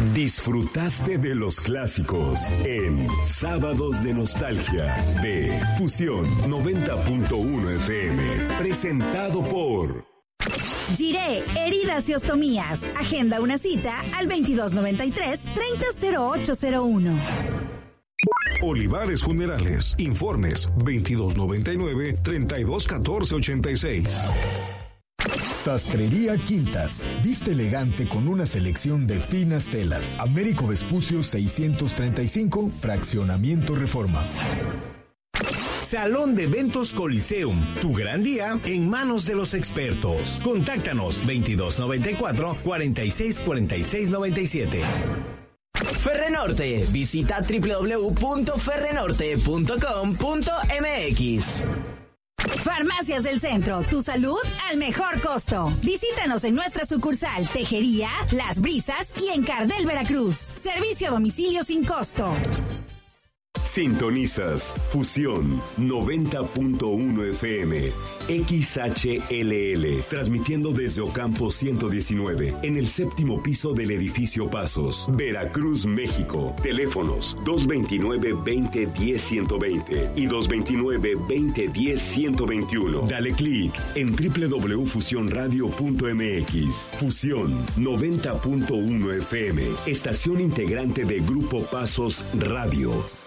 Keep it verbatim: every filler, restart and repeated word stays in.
Disfrutaste de los clásicos en Sábados de Nostalgia de Fusión noventa punto uno F M. Presentado por Giré, heridas y ostomías. Agenda una cita al veintidós noventa y tres, treinta cero ocho cero uno. Olivares Funerales. Informes veintidós noventa y nueve, treinta y dos catorce ochenta y seis. Sastrería Quintas. Viste elegante con una selección de finas telas. Américo Vespucio seiscientos treinta y cinco, Fraccionamiento Reforma. Salón de Eventos Coliseum, tu gran día en manos de los expertos. Contáctanos veintidós noventa y cuatro, cuarenta y seis cuarenta y seis noventa y siete. Ferrenorte, visita doble u doble u doble u punto ferrenorte punto com punto m x. Farmacias del Centro, tu salud al mejor costo. Visítanos en nuestra sucursal Tejería, Las Brisas y en Cardel, Veracruz. Servicio a domicilio sin costo. Sintonizas Fusión noventa punto uno F M, X H L L, transmitiendo desde Ocampo ciento diecinueve, en el séptimo piso del edificio Pasos, Veracruz, México. Teléfonos dos veintinueve, veinte, diez, ciento veinte y dos veintinueve, veinte, diez, ciento veintiuno. Dale clic en doble u doble u doble u punto fusión radio punto m x. Fusión noventa punto uno F M, estación integrante de Grupo Pasos Radio.